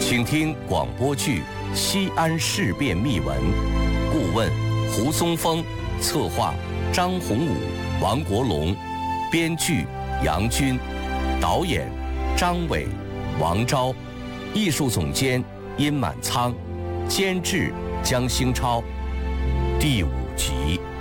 请听广播剧《西安事变秘闻》，顾问胡松峰，策划张宏武、王国龙，编剧杨军，导演张伟、王昭，艺术总监殷满仓，监制江兴超。第5集。